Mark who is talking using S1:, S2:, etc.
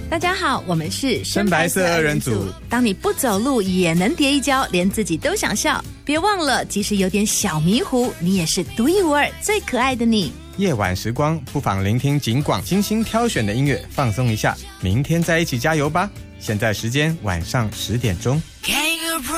S1: 大家好，我们是
S2: 深白色二人组。
S1: 当你不走路也能跌一跤，连自己都想笑。别忘了，即使有点小迷糊，你也是独一无二、最可爱的你。
S2: 夜晚时光，不妨聆听警广精心挑选的音乐，放松一下。明天再一起加油吧！现在时间晚上10点钟。